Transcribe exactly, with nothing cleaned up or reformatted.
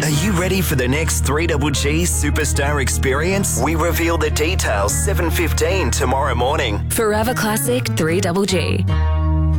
Are you ready for the next three G G Superstar experience? We reveal the details seven fifteen tomorrow morning. Forever Classic three G G.